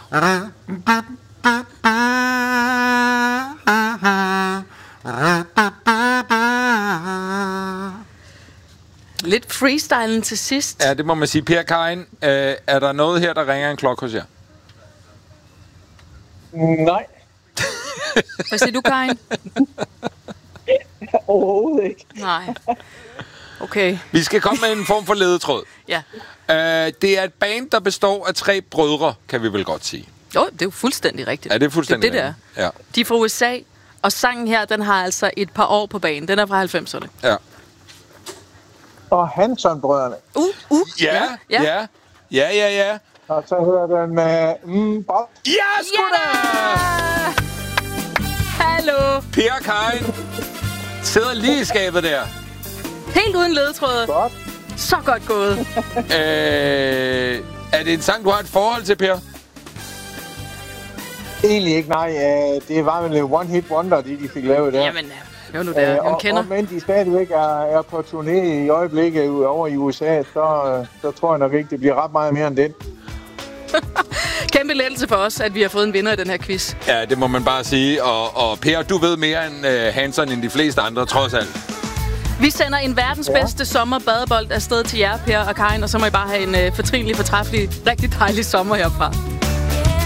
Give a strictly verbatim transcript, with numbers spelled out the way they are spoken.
Lidt freestylen til sidst. Ja, det må man sige. Per Karin, øh, er der noget her, der ringer en klokke hos jer? Nej. Hvad siger du, Karin? Overhovedet ikke. Nej. Okay. Vi skal komme med en form for ledetråd. Ja. Øh, det er et band, der består af tre brødre, kan vi vel godt sige. Jo, det er jo fuldstændig rigtigt. Ja, det er fuldstændig det, er det der. Ja. De er fra U S A, og sangen her, den har altså et par år på banen. Den er fra halvfemserne. Ja. Og Hanson-brødrene. Uh, uh. Ja, ja, ja. Ja, ja, ja. ja. Og så hører den med... Mm, Bob. Ja, sgu da! Hallo! Per Karin sidder lige i skabet der. Helt uden ledetråde. Godt. Så godt gået. øh, er det en sang, du har et forhold til, Per? Egentlig ikke, nej. Det var vel en one-hit wonder, de, de fik lavet der. Jamen, hør nu der. og, kender. og men de stadigvæk er, er på turné i øjeblikket over i U S A, så, så tror jeg nok ikke, det bliver ret meget mere end den. Kæmpe lettelse for os, at vi har fået en vinder i den her quiz. Ja, det må man bare sige. Og, og Per, du ved mere end uh, Hanson end de fleste andre, trods alt. Vi sender en verdens ja. bedste sommerbadebold afsted til jer, Per og Karin, og så må I bare have en uh, fortrinlig, fortræffelig, rigtig dejlig sommer herfra.